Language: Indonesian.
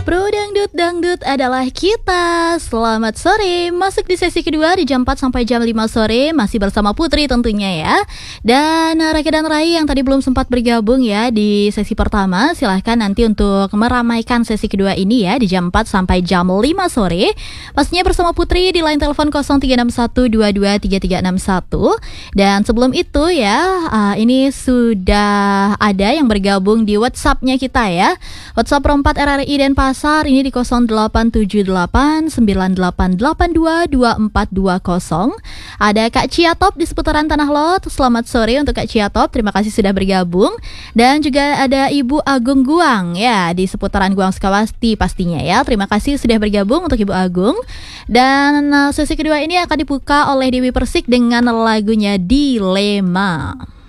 Bro Dangdut Dangdut adalah kita. Selamat sore, masuk di sesi kedua di jam 4 sampai jam 5 sore. Masih bersama Putri tentunya ya. Dan Raka dan Rai yang tadi belum sempat bergabung ya di sesi pertama, silahkan nanti untuk meramaikan sesi kedua ini ya di jam 4 sampai jam 5 sore. Pastinya bersama Putri di line telepon 0361223361. Dan sebelum itu ya, ini sudah ada yang bergabung di WhatsApp-nya kita ya. WhatsApp Rompat RRI dan Pasar ini di 087898822420. Ada Kak Ciatop di seputaran Tanah Lot. Selamat sore untuk Kak Ciatop, terima kasih sudah bergabung. Dan juga ada Ibu Agung Guang ya di seputaran Guang Sukawati pastinya ya. Terima kasih sudah bergabung untuk Ibu Agung. Dan sesi kedua ini akan dibuka oleh Dewi Persik dengan lagunya Dilema.